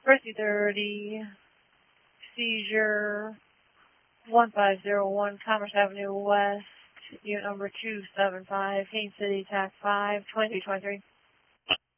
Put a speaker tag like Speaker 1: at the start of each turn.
Speaker 1: Chrissy 30, seizure 1501 Commerce Avenue West, unit number 275, Haines City, TAC 5, 2223.